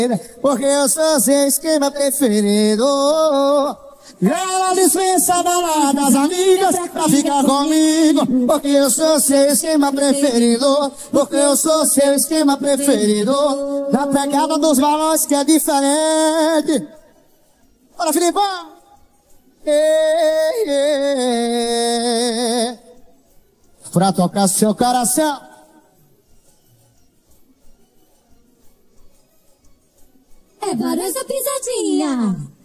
porque eu sou seu esquema preferido. Ela dispensa baladas amigas pra ficar comigo, porque eu sou seu esquema preferido, porque eu sou seu esquema preferido. Na pegada dos balões que é diferente. Bora, Filipão! Pra tocar seu coração. É Barões da Pisadinha.